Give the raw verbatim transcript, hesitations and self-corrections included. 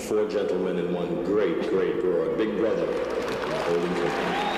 four gentlemen and one great, great girl, a big brother, uh, holding company.